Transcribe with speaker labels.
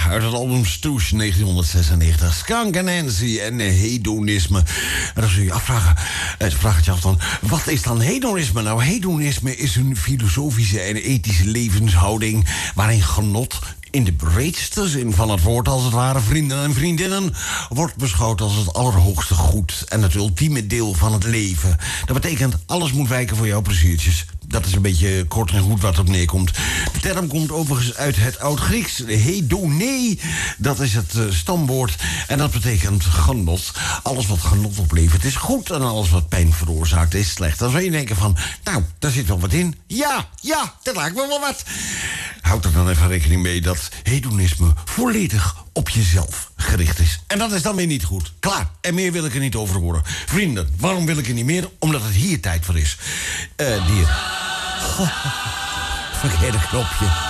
Speaker 1: uit het album Stoosh 1996. Skunk en Nancy en hedonisme. En dan zul je afvragen, vraag het je af dan, wat is dan hedonisme? Nou, hedonisme is een filosofische en ethische levenshouding waarin genot in de breedste zin van het woord, als het ware, vrienden en vriendinnen, wordt beschouwd als het allerhoogste goed en het ultieme deel van het leven. Dat betekent, alles moet wijken voor jouw pleziertjes. Dat is een beetje kort en goed wat op neerkomt. De term komt overigens uit het Oud-Grieks. Hedone, dat is het stamwoord. En dat betekent genot. Alles wat genot oplevert is goed. En alles wat pijn veroorzaakt is slecht. Dan zou je denken van, nou, daar zit wel wat in. Ja, dat lijkt me wel wat. Houd er dan even rekening mee dat hedonisme volledig op jezelf gericht is. En dat is dan weer niet goed. Klaar, en meer wil ik er niet over horen. Vrienden, waarom wil ik er niet meer? Omdat het hier tijd voor is. Verkeerde knopje.